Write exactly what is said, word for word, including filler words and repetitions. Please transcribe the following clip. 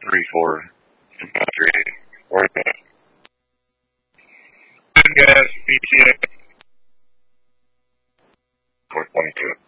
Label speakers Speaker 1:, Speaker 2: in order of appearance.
Speaker 1: three four, three four, gas, B T A, four twenty-two.